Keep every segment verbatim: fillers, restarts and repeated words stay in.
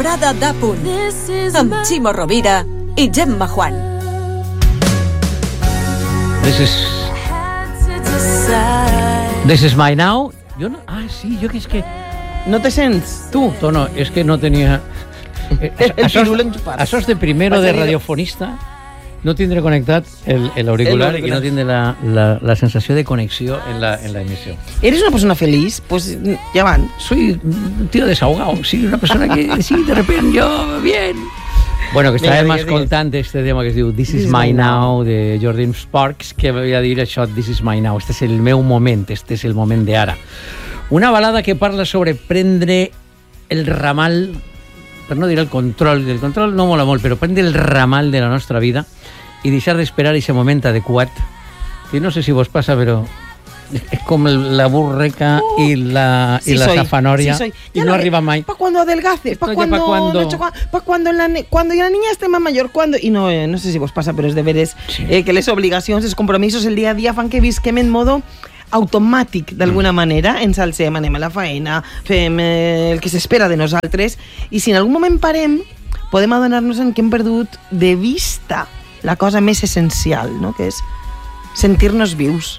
vesprada d'A Punt, amb Ximo Rovira i Gemma Juan. This is... This is my now. Jo no... Ah, sí, jo que és que... No te sents, tu? Tu no, és que no tenia... Eh, el això, pirul enxufat. això és de primero de radiofonista. No tindré conectat el, el auricular i no tindré la, la, la sensació de connexió en la, en la emissió. ¿Eres una persona feliz? Pues ya van. Soy un tío desahogado, sí, una persona que sí, de repente yo, bien. Bueno, que estàvem escoltant este tema que es diu This is my now, de Jordan Sparks, que voy a dir això, This is my now, este és el meu moment, este és el moment d'ara. Una balada que parla sobre prendre el ramal, per no dir el control, el control no mola molt, però prendre el ramal de la nostra vida i deixar d'esperar aquest moment adequat, que no sé si vos passa, però és com la burreca uh, i la, sí i la soy, zafanoria sí y no, no arriba mai. ¿Para cuando adelgaces? ¿Para cuando, pa cuando... No, pa cuando, la, cuando la niña esté más mayor? Cuando, y no, eh, no sé si vos pasa, però és deberes, sí. eh, que les obligacions, els compromisos, el dia a dia fan que visquem en modo automàtic, d'alguna mm. manera. Ens alcem, anem a la faena, fem eh, el que s'espera de nosaltres, i si en algun moment parem, podem adonar-nos en que hem perdut de vista la cosa més essencial, no? Que és sentir-nos vius.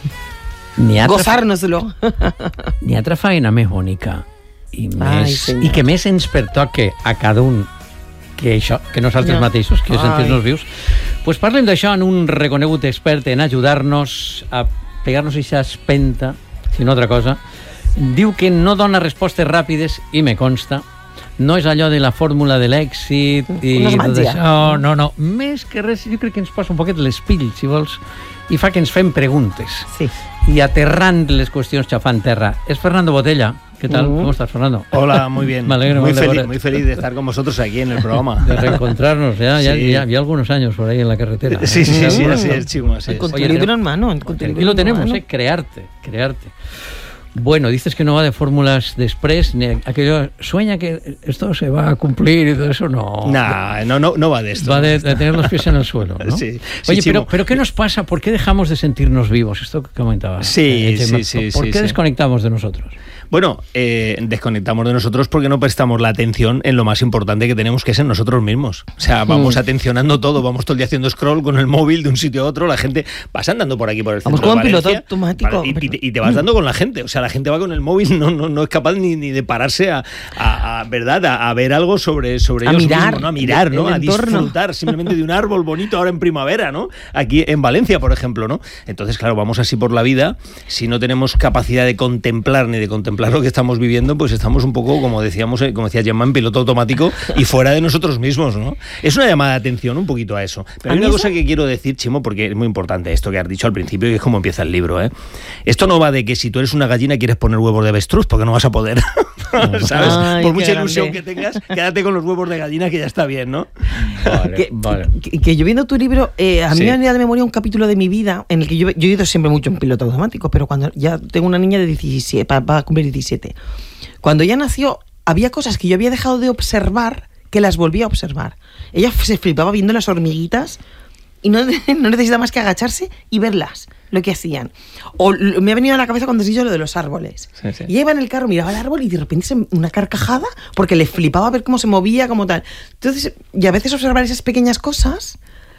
Gozar-nos-lo. N'hi ha altra feina més bonica i, més, Ai, i que més ens pertoca a cada un que això, que nosaltres no. mateixos, que sentir-nos vius. Pues parlem d'això en un reconegut expert en ajudar-nos a pegar-nos aquesta espenta, si no altra cosa. Diu que no dona respostes ràpides i me consta. No és allò de la fórmula de l'èxit i tot això. No, no. Més que res, jo crec que ens posa un poquet l'espill, si vols, i fa que ens fem preguntes. Sí. Y aterrant les cuestiones chafán terra. Es Fernando Botella. ¿Qué tal? Uh-huh. ¿Cómo estás, Fernando? Hola, muy bien. Me alegro. Muy, me feliz, muy feliz de estar con vosotros aquí en el programa. De reencontrarnos, ya, sí. ya, ya, ya algunos años por ahí en la carretera. Sí, sí, sí, sí, así es, Chimo, así es. Con tu libro en mano. Aquí lo tenemos, eh, crearte, crearte. Bueno, dices que no va de fórmulas de express, ni aquello, sueña que esto se va a cumplir y todo eso, no. Nah, no, no, no va de esto. Va de, de tener los pies en el suelo, ¿no? Sí, Oye, sí, pero, pero ¿qué nos pasa? ¿Por qué dejamos de sentirnos vivos? Esto que comentabas. Sí, eh, sí, sí. ¿Por sí, qué sí. desconectamos de nosotros? Bueno, eh, desconectamos de nosotros porque no prestamos la atención en lo más importante que tenemos, que es en nosotros mismos. O sea, vamos mm. atencionando todo, vamos todo el día haciendo scroll con el móvil de un sitio a otro, la gente vas andando por aquí por el centro vamos de Valencia. Vamos con un piloto automático. Y, y, y te vas dando con la gente, o sea, la gente va con el móvil, no, no, no es capaz ni, ni de pararse a, a, a ¿verdad? A, a ver algo sobre, sobre a ellos mirar, mismos, ¿no? A mirar, ¿no? A disfrutar simplemente de un árbol bonito ahora en primavera, ¿no? Aquí en Valencia, por ejemplo, ¿no? Entonces, claro, vamos así por la vida, si no tenemos capacidad de contemplar ni de contemplar lo que estamos viviendo, pues estamos un poco, como decíamos, como decía Gemma, en piloto automático y fuera de nosotros mismos, ¿no? Es una llamada de atención un poquito a eso. Pero hay una cosa que quiero decir, Chimo, porque es muy importante esto que has dicho al principio y es como empieza el libro, ¿eh? Esto no va de que si tú eres una gallina y quieres poner huevos de avestruz, porque no vas a poder, ¿sabes? Ay, por mucha ilusión grande. que tengas, quédate con los huevos de gallina que ya está bien, ¿no? Vale, que, vale. Que, que yo viendo tu libro, eh, a mí sí. me ha venido de memoria un capítulo de mi vida en el que yo, yo he ido siempre mucho en piloto automático, pero cuando ya tengo una niña de diecisiete, va a cumplir diecisiete. Cuando ella nació, había cosas que yo había dejado de observar que las volví a observar. Ella se flipaba viendo las hormiguitas y no, no necesitaba más que agacharse y verlas, lo que hacían. O me ha venido a la cabeza cuando has dicho lo de los árboles. Sí, sí. Y ella iba en el carro, miraba el árbol y de repente se, una carcajada porque le flipaba ver cómo se movía, como tal. Entonces, y a veces observar esas pequeñas cosas...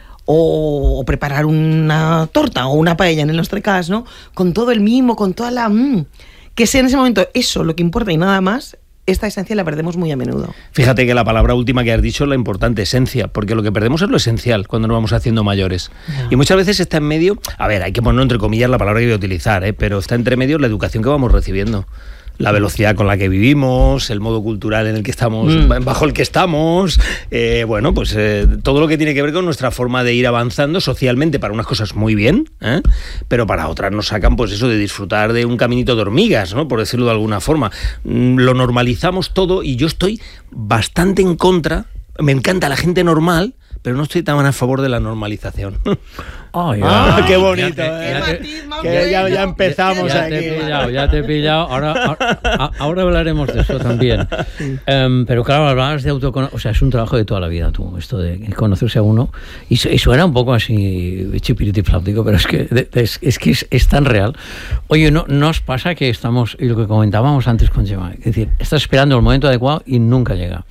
O, o preparar una torta o una paella, en nuestro caso, ¿no? Con todo el mimo, con toda la... Mmm, que sea en ese momento eso lo que importa y nada más, esta esencia la perdemos muy a menudo. Fíjate que la palabra última que has dicho es la importante, esencia, porque lo que perdemos es lo esencial cuando nos vamos haciendo mayores. No. Y muchas veces está en medio, a ver, hay que poner entre comillas la palabra que voy a utilizar, ¿eh? Pero está entre medio la educación que vamos recibiendo. La velocidad con la que vivimos, el modo cultural en el que estamos, mm. bajo el que estamos, eh, bueno, pues eh, todo lo que tiene que ver con nuestra forma de ir avanzando socialmente, para unas cosas muy bien, ¿eh? Pero para otras nos sacan pues eso de disfrutar de un caminito de hormigas, ¿no? Por decirlo de alguna forma. Mm, lo normalizamos todo y yo estoy bastante en contra, me encanta la gente normal, pero no estoy tan a favor de la normalización. Oh, ya. Ah, qué bonito, ya te, ¿eh? ya, te, que ya, ya empezamos ya, ya aquí. Te he pillado, ya te he pillado. Ahora, ahora, ahora hablaremos de eso también. Um, pero claro, hablabas de autoconocimiento. O sea, es un trabajo de toda la vida, tú, esto de conocerse a uno. Y, y suena un poco así chipiritifláutico, pero es que, es, es, que es, es tan real. Oye, ¿no nos pasa que estamos, y lo que comentábamos antes con Gemma, es decir, estás esperando el momento adecuado y nunca llega?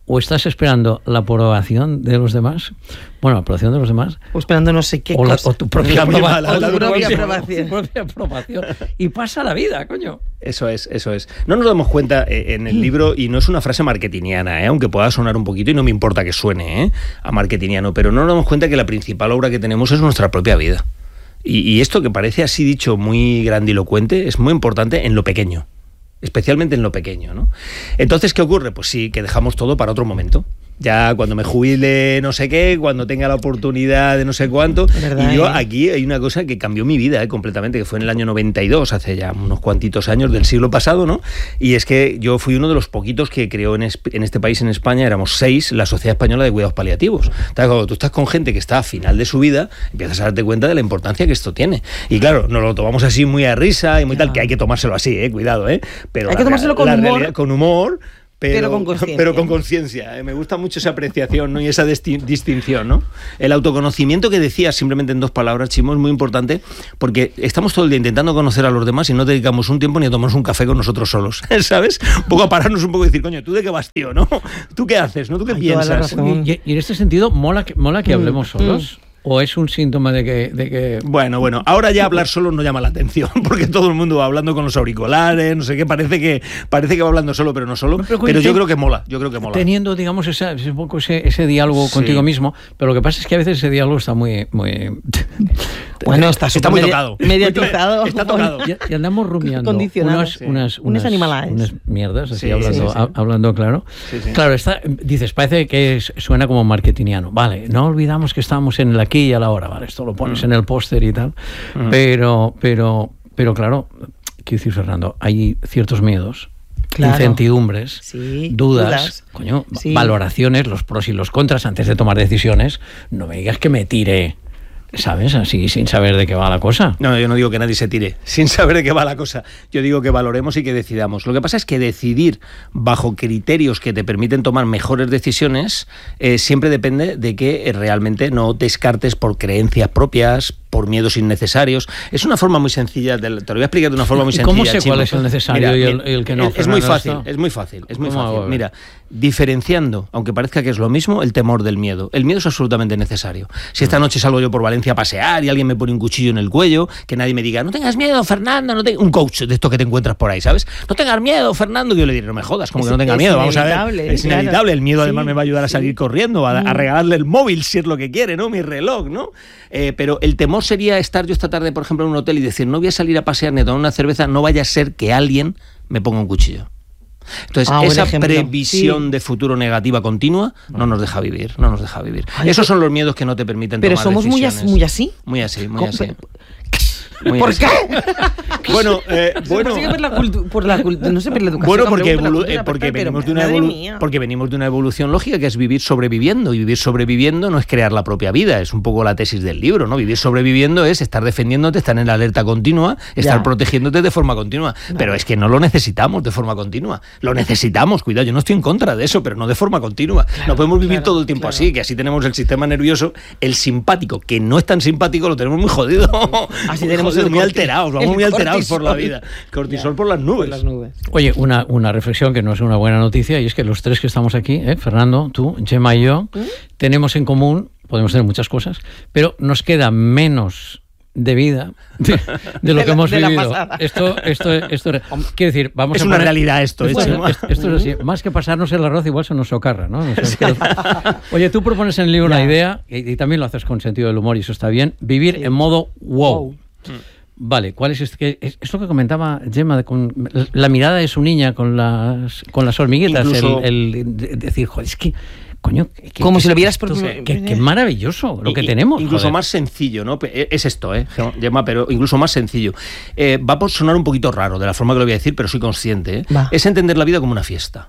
o estás esperando la aprobación de los demás, bueno, la aprobación de los demás, o esperando no sé qué o, la, cosa. o tu propia, aproba, la, la, la, tu propia propia aprobación. Tu propia aprobación. Y pasa la vida, coño. Eso es, eso es. No nos damos cuenta eh, en el libro, y no es una frase marketingiana, ¿eh? Aunque pueda sonar un poquito, y no me importa que suene ¿eh? a marketingiano, pero no nos damos cuenta que la principal obra que tenemos es nuestra propia vida. Y, y esto que parece así dicho muy grandilocuente es muy importante en lo pequeño. Especialmente en lo pequeño, ¿no? Entonces, ¿qué ocurre? Pues sí, que dejamos todo para otro momento. Ya cuando me jubile no sé qué, cuando tenga la oportunidad de no sé cuánto. ¿Verdad, y yo eh? aquí hay una cosa que cambió mi vida eh, completamente, que fue en el año noventa y dos, hace ya unos cuantitos años del siglo pasado, ¿no? Y es que yo fui uno de los poquitos que creó en, en este país, en España, éramos seis, la Sociedad Española de Cuidados Paliativos. Entonces, cuando tú estás con gente que está a final de su vida, empiezas a darte cuenta de la importancia que esto tiene. Y claro, nos lo tomamos así muy a risa y muy tal, que hay que tomárselo así, eh, cuidado, ¿eh? Pero hay que tomárselo con la humor. realidad, con humor. Pero, pero con conciencia. Pero con conciencia. Eh, me gusta mucho esa apreciación, ¿no? Y esa distinción, ¿no? El autoconocimiento que decías, simplemente en dos palabras, Chimo, es muy importante, porque estamos todo el día intentando conocer a los demás y no dedicamos un tiempo ni a tomarnos un café con nosotros solos, ¿sabes? Un poco a pararnos un poco y decir, coño, ¿tú de qué vas, tío, no? ¿Tú qué haces, no? ¿Tú qué Ay, piensas? Y, y en este sentido, mola que, mola que hablemos solos. Mm. ¿O es un síntoma de que, de que...? Bueno, bueno, ahora ya hablar solo no llama la atención, porque todo el mundo va hablando con los auriculares, no sé qué, parece que parece que va hablando solo, pero no solo. Pero, pero yo creo que mola, yo creo que mola. Teniendo, digamos, esa, un poco ese, ese diálogo sí. contigo mismo, pero lo que pasa es que a veces ese diálogo está muy... muy bueno, está, está muy tocado. Mediatizado. Está tocado. Y, y andamos rumiando unas, sí. unas, unas, unas, unas mierdas, así sí, hablando, sí, sí. hablando claro. Sí, sí. Claro, está, dices, parece que es, suena como marketingiano. Vale, no olvidamos que estamos en el aquí y a la hora, ¿vale? Esto lo pones mm. en el póster y tal. Mm. Pero, pero, pero claro, quiero decir, Fernando, hay ciertos miedos, claro. incertidumbres, sí, dudas, dudas. Coño, sí. valoraciones, los pros y los contras antes de tomar decisiones. No me digas que me tire, ¿sabes? Así, sin saber de qué va la cosa. No, yo no digo que nadie se tire sin saber de qué va la cosa. Yo digo que valoremos y que decidamos. Lo que pasa es que decidir bajo criterios que te permiten tomar mejores decisiones eh, siempre depende de que eh, realmente no descartes por creencias propias, por miedos innecesarios. Es una forma muy sencilla, de, te lo voy a explicar de una forma muy sencilla. ¿Cómo sé Chimo? cuál es el necesario Mira, y el, el que no? Es, es muy fácil, esto? es muy fácil, es muy fácil. Mira, diferenciando, aunque parezca que es lo mismo, el temor del miedo. El miedo es absolutamente necesario. Si esta noche salgo yo por Valencia a pasear y alguien me pone un cuchillo en el cuello, que nadie me diga, no tengas miedo, Fernando, no te... un coach de estos que te encuentras por ahí, ¿sabes? No tengas miedo, Fernando, que yo le diré, no me jodas, como es, que no tenga miedo, vamos a ver. Es inevitable, claro. El miedo además sí, me va a ayudar a salir sí. corriendo, a, a regalarle el móvil si es lo que quiere, ¿no? Mi reloj, ¿no? Eh, pero el temor sería estar yo esta tarde, por ejemplo, en un hotel y decir, no voy a salir a pasear ni a tomar una cerveza, no vaya a ser que alguien me ponga un cuchillo. Entonces, ah, esa previsión sí. de futuro negativa continua no nos deja vivir, no nos deja vivir. Ay, Esos son los miedos que no te permiten pero tomar somos decisiones. Muy, así, muy así. Muy así, muy así. Muy ¿Por así. qué? Bueno, eh, bueno. Por la cultu- por la cultu- no sé, por la educación. Bueno, porque, evolu- cultura, eh, porque, pero, venimos pero, de una evolu- porque venimos de una evolución lógica que es vivir sobreviviendo. Y vivir sobreviviendo no es crear la propia vida, es un poco la tesis del libro, ¿no? Vivir sobreviviendo es estar defendiéndote, estar en la alerta continua, estar ya. protegiéndote de forma continua. Vale. Pero es que no lo necesitamos de forma continua. Lo necesitamos, cuidado, yo no estoy en contra de eso, pero no de forma continua. Claro, no podemos vivir claro, todo el tiempo claro. así, que así tenemos el sistema nervioso, el simpático, que no es tan simpático, lo tenemos muy jodido. Así muy tenemos jodido, el muy alterados. Vamos muy alterados por la vida. Cortisol ya, por, las nubes. por las nubes. Oye, una, una reflexión que no es una buena noticia, y es que los tres que estamos aquí, ¿eh? Fernando, tú, Gemma y yo, ¿Mm? tenemos en común, podemos tener muchas cosas, pero nos queda menos de vida de, de lo de que la, hemos vivido. Esto, esto, esto, quiero decir, vamos es a una poner, realidad esto. Esto, esto, esto, esto es así. Más que pasarnos el arroz, igual se nos socarra, ¿no? No sé, sí. pero, oye, tú propones en el libro ya. una idea, y, y también lo haces con sentido del humor, y eso está bien, vivir sí. en modo wow. wow. Vale, ¿cuál es este? Es, es lo que comentaba Gemma, de con, la mirada de su niña con las, con las hormiguitas, Incluso, el, el de, de decir, joder, es que... Coño, que, como que, si lo vieras por... Qué que, que maravilloso lo que y, tenemos. Incluso joder. más sencillo, ¿no? Es esto, ¿eh? Gemma, pero incluso más sencillo. Eh, va a sonar un poquito raro de la forma que lo voy a decir, pero soy consciente, ¿eh? Es entender la vida como una fiesta.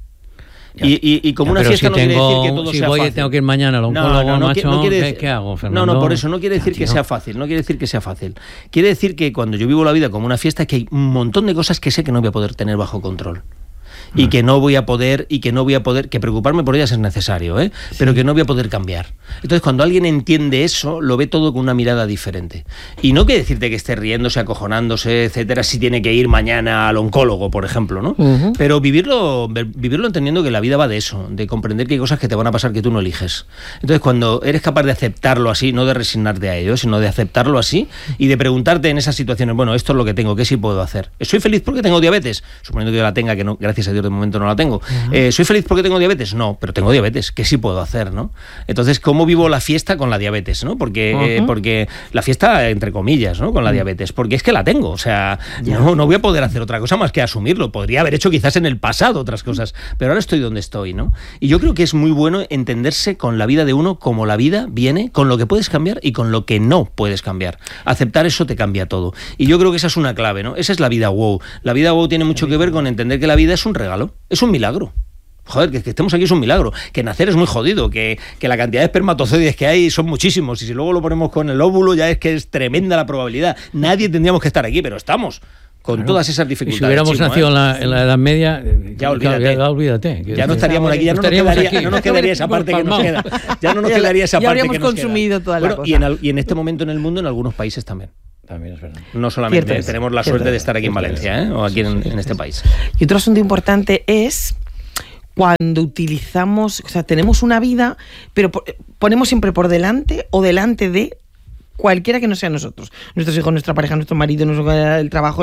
Y, y, y como ya, una fiesta si no tengo, quiere decir que todo si sea voy, fácil. Tengo que ir mañana al oncólogo, no, no, no, macho, no quiere ¿qué, decir, ¿qué hago, Fernando? No, no, por eso no quiere decir ya, que tío. sea fácil, no quiere decir que sea fácil. Quiere decir que cuando yo vivo la vida como una fiesta, que hay un montón de cosas que sé que no voy a poder tener bajo control. y uh-huh. que no voy a poder, y que no voy a poder, que preocuparme por ellas es necesario, ¿eh? Sí. Pero que no voy a poder cambiar. Entonces, cuando alguien entiende eso, lo ve todo con una mirada diferente. Y no quiere decirte que esté riéndose, acojonándose, etcétera, si tiene que ir mañana al oncólogo, por ejemplo, ¿no? Uh-huh. Pero vivirlo, vivirlo entendiendo que la vida va de eso, de comprender que hay cosas que te van a pasar que tú no eliges. Entonces, cuando eres capaz de aceptarlo así, no de resignarte a ello, sino de aceptarlo así y de preguntarte en esas situaciones, bueno, esto es lo que tengo, ¿qué sí puedo hacer? ¿Soy feliz porque tengo diabetes? Suponiendo que yo la tenga, que no, gracias a Dios de momento no la tengo. Uh-huh. Eh, ¿Soy feliz porque tengo diabetes? No, pero tengo diabetes, ¿qué sí puedo hacer, no? Entonces, ¿cómo vivo la fiesta con la diabetes, no? Porque, uh-huh. eh, porque la fiesta, entre comillas, ¿no? Con la uh-huh. diabetes, porque es que la tengo, o sea, yeah. no, no voy a poder hacer otra cosa más que asumirlo. Podría haber hecho quizás en el pasado otras cosas, pero ahora estoy donde estoy, ¿no? Y yo creo que es muy bueno entenderse con la vida de uno como la vida viene, con lo que puedes cambiar y con lo que no puedes cambiar. Aceptar eso te cambia todo. Y yo creo que esa es una clave, ¿no? Esa es la vida wow. La vida wow tiene mucho que ver con entender que la vida es un regalo, es un milagro. Joder, que, que estemos aquí es un milagro. Que nacer es muy jodido, que, que la cantidad de espermatozoides que hay son muchísimos. Y si luego lo ponemos con el óvulo, ya es que es tremenda la probabilidad. Nadie tendríamos que estar aquí, pero estamos. Con claro. todas esas dificultades. Y si hubiéramos Chimo, nacido ¿eh? en, la, en la Edad Media, ya olvídate. Ya, ya, olvídate que, ya no estaríamos aquí, ya no nos quedaría, aquí. No nos quedaría esa parte que nos queda. Ya no nos quedaría esa ya parte que nos queda. Ya habríamos consumido toda bueno, la cosa. Y en, y en este momento en el mundo, en algunos países también. También es verdad. No solamente Cierto tenemos la Cierto suerte de estar aquí en Valencia, ¿eh? O aquí en, en este país. Y otro asunto importante es cuando utilizamos, o sea, tenemos una vida, pero ponemos siempre por delante o delante de cualquiera que no sea nosotros, nuestros hijos, nuestra pareja, nuestro marido, nuestro, el trabajo,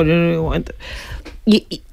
y, y,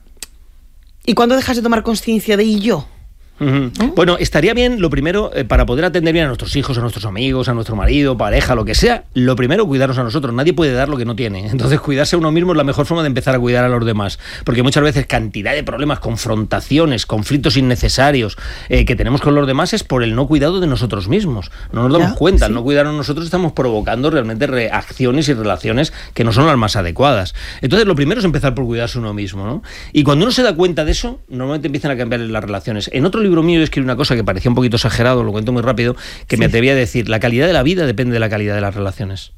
y cuando dejas de tomar conciencia de y yo. Uh-huh. ¿Eh? Bueno, estaría bien, lo primero, eh, para poder atender bien a nuestros hijos, a nuestros amigos, a nuestro marido, pareja, lo que sea, lo primero, cuidarnos a nosotros. Nadie puede dar lo que no tiene. Entonces, cuidarse a uno mismo es la mejor forma de empezar a cuidar a los demás. Porque muchas veces cantidad de problemas, confrontaciones, conflictos innecesarios eh, que tenemos con los demás es por el no cuidado de nosotros mismos. No nos damos ¿Ya? cuenta, ¿Sí? al no cuidarnos nosotros estamos provocando realmente reacciones y relaciones que no son las más adecuadas. Entonces, lo primero es empezar por cuidarse uno mismo, ¿no? Y cuando uno se da cuenta de eso, normalmente empiezan a cambiar las relaciones. En otro libro mío yo escribí una cosa que parecía un poquito exagerado, lo cuento muy rápido, que sí. me atreví a decir, la calidad de la vida depende de la calidad de las relaciones.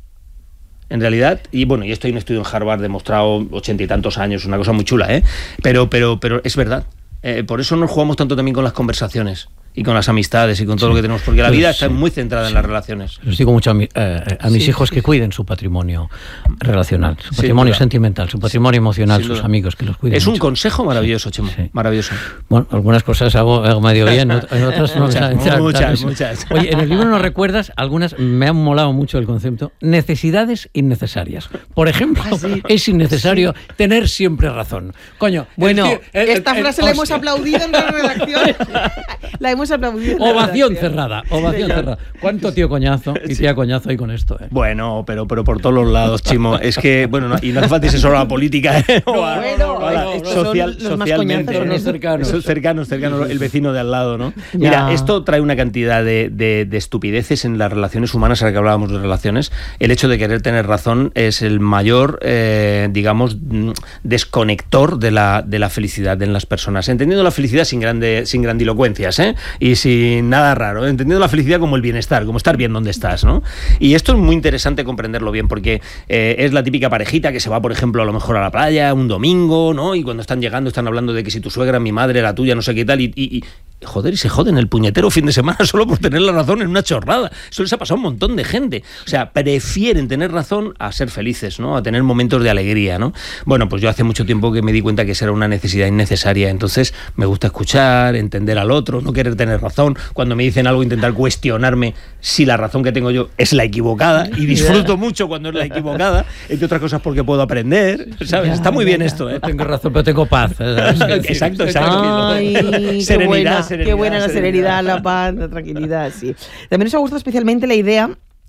En realidad, y bueno, y esto hay un estudio en Harvard demostrado ochenta y tantos años, una cosa muy chula, ¿eh? Pero, pero, pero es verdad. Eh, por eso nos jugamos tanto también con las conversaciones y con las amistades y con todo sí. lo que tenemos, porque la vida está sí. muy centrada sí. en las relaciones. Les digo mucho a, mi, eh, a mis sí. hijos que cuiden su patrimonio relacional, su patrimonio sí, sentimental, su patrimonio emocional, sus amigos, que los cuiden. Es mucho. un consejo maravilloso, Chimo, sí. maravilloso. Bueno, algunas cosas hago, hago medio bien, en otras no. muchas, muchas, muchas, muchas. Oye, en el libro nos recuerdas, algunas, me han molado mucho el concepto, necesidades innecesarias. Por ejemplo, ¿Ah, sí? es innecesario sí. tener siempre razón. Coño, bueno, el, el, esta el, frase el, la hemos aplaudido en la redacción. La hemos aplaudido. Ovación cerrada, ovación sí, cerrada. ¿Cuánto tío coñazo y tía coñazo hay con esto? Eh? Bueno, pero, pero por todos los lados, Chimo. Es que, bueno, no, y no hace falta irse solo a la política, ¿eh? No, a, bueno, no, no, no, social, son los socialmente. Más coñazos, cercanos. Son cercanos, cercanos, el vecino de al lado, ¿no? Ya. Mira, esto trae una cantidad de, de, de estupideces en las relaciones humanas, ahora que hablábamos de relaciones. El hecho de querer tener razón es el mayor, eh, digamos, desconector de la, de la felicidad en las personas. Entendiendo la felicidad sin, grande, sin grandilocuencias, ¿eh? Y sin nada raro, entendiendo la felicidad como el bienestar, como estar bien donde estás, ¿no? Y esto es muy interesante comprenderlo bien, porque eh, es la típica parejita que se va, por ejemplo, a lo mejor a la playa un domingo, ¿no? Y cuando están llegando están hablando de que si tu suegra, mi madre, la tuya, no sé qué tal, y, y, y joder, y se joden el puñetero fin de semana solo por tener la razón en una chorrada. Eso les ha pasado a un montón de gente. O sea, prefieren tener razón a ser felices, ¿no? A tener momentos de alegría, ¿no? Bueno, pues yo hace mucho tiempo que me di cuenta que esa era una necesidad innecesaria. Entonces, me gusta escuchar, entender al otro, no querer tener razón. Cuando me dicen algo, intentar cuestionarme si la razón que tengo yo es la equivocada, y disfruto mucho cuando es la equivocada, entre otras cosas porque puedo aprender, ¿sabes? Está muy bien esto, ¿eh? No tengo razón, pero tengo paz. Exacto, exacto. Ay, serenidad, serenidad. Qué buena la serenidad, la paz, la tranquilidad, sí. También nos ha gustado especialmente la idea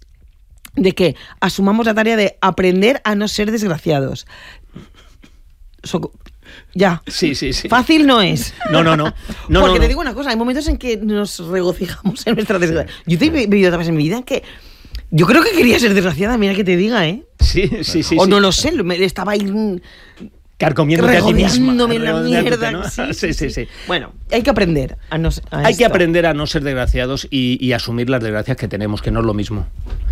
de que asumamos la tarea de aprender a no ser desgraciados. So- Ya. Sí, sí, sí. Fácil no es. No, no, no. no Porque no, te no. digo una cosa, hay momentos en que nos regocijamos en nuestra desgracia. Yo te he vivido otra vez en mi vida en que yo creo que quería ser desgraciada, mira que te diga, ¿eh? Sí, sí, sí. O sí. no lo sé, me estaba ahí carcomiéndote a ti misma. Regodeándome en la mierda. ¿no? Sí, sí, sí, sí. Bueno, hay que aprender a no a Hay esto. que aprender a no ser desgraciados y, y asumir las desgracias que tenemos, que no es lo mismo.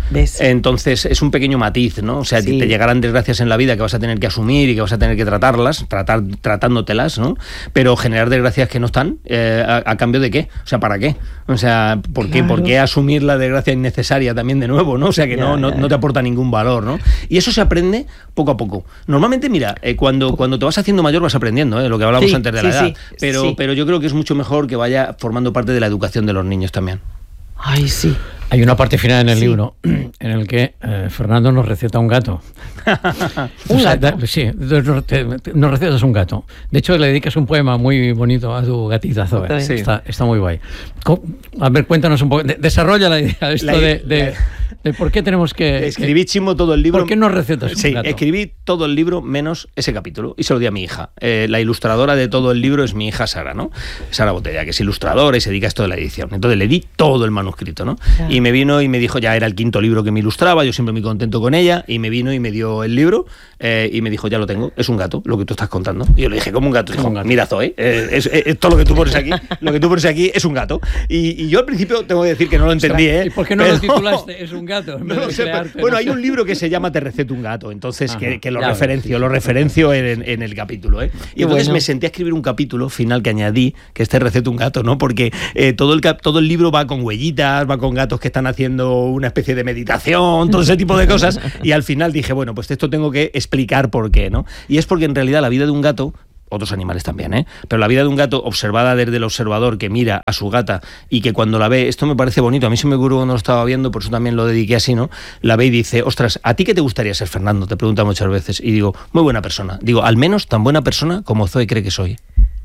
¿Ves? Entonces es un pequeño matiz, ¿no? O sea, Sí. te llegarán desgracias en la vida que vas a tener que asumir y que vas a tener que tratarlas, tratar tratándotelas, ¿no? Pero generar desgracias que no están, eh, a, a cambio de qué? O sea, ¿para qué? O sea, ¿por qué, Claro. ¿por qué asumir la desgracia innecesaria también de nuevo, ¿no? O sea, que Ya, no, no, ya, no te ya. aporta ningún valor, ¿no? Y eso se aprende poco a poco. Normalmente, mira, eh, cuando, cuando te vas haciendo mayor vas aprendiendo, ¿eh? Lo que hablábamos Sí, antes de sí, la edad. sí, pero, sí. pero yo creo que es mucho mejor que vaya formando parte de la educación de los niños también. Ay, sí. Hay una parte final en el Sí. libro en el que eh, Fernando nos receta un gato. ¿Un O sea, gato? da- sí, nos te- nos recetas un gato. De hecho, le dedicas un poema muy bonito a tu gatita Zoe. Está bien. Sí. Está, está muy guay. Co- A ver, cuéntanos un poco. de- desarrolla la idea de esto La- de, de- la- de por qué tenemos que... Escribí chismo todo el libro. ¿Por qué no recetas un Sí, gato? escribí todo el libro menos ese capítulo y se lo di a mi hija. Eh, la ilustradora de todo el libro es mi hija Sara, ¿no? Sara Botella, que es ilustradora y se dedica a esto de la edición. Entonces le di todo el manuscrito, ¿no? Ya. Y me vino y me dijo, ya era el quinto libro que me ilustraba, yo siempre muy contento con ella, y me vino y me dio el libro eh, y me dijo, ya lo tengo, es un gato, lo que tú estás contando. Y yo le dije, ¿cómo un gato? Dijo, un gato. mira Zoe, eh, es, es- es todo lo que tú pones aquí, lo que tú pones aquí es un gato. Y, y yo al principio tengo que decir que no lo entendí, ¿eh? ¿Y por qué no Pero- lo titulaste? Es un gato. En vez No de lo sé, pero- crearte, bueno, no hay sé. un libro que se llama Te receto un gato, entonces Ajá, que, que lo ya ves, referencio, sí, lo sí. referencio en, en el capítulo, ¿eh? Y Qué entonces bueno. me senté a escribir un capítulo final que añadí, que es Te receto un gato, ¿no? Porque eh, todo, el cap- todo el libro va con huellitas, va con gatos que están haciendo una especie de meditación, todo ese tipo de cosas, y al final dije, bueno, pues esto tengo que explicar por qué, ¿no? Y es porque en realidad la vida de un gato, otros animales también, ¿eh? Pero la vida de un gato observada desde el observador que mira a su gata y que cuando la ve, esto me parece bonito, a mí se me ocurrió cuando lo estaba viendo, por eso también lo dediqué así, ¿no? La ve y dice, ostras, ¿a ti qué te gustaría ser, Fernando? Te pregunta muchas veces. Y digo, muy buena persona. Digo, al menos tan buena persona como Zoe cree que soy.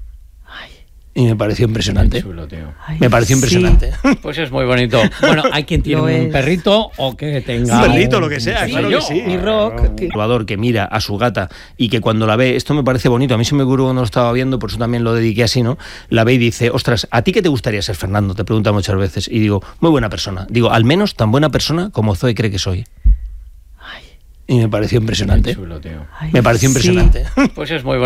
Y me pareció impresionante. Qué chulo, tío. Ay, Me pareció sí. impresionante. Pues es muy bonito. Bueno, hay quien tiene Lo un es. perrito o que tenga... Un perrito, un- lo que sea, un claro yo. que sí. Mi rock, Un que- observador que mira a su gata y que cuando la ve, esto me parece bonito, a mí se me ocurrió cuando lo estaba viendo, por eso también lo dediqué así, ¿no? La ve y dice, ostras, ¿a ti qué te gustaría ser, Fernando? Te pregunta muchas veces. Y digo, muy buena persona. Digo, al menos tan buena persona como Zoe cree que soy. Y me pareció impresionante. Qué chulo, tío. Ay, Me pareció sí. impresionante. Pues es muy bonito.